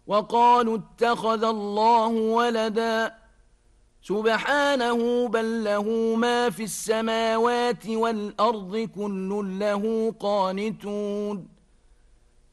وقالوا اتخذ الله ولدا سبحانه بل له ما في السماوات والأرض كل له قانتون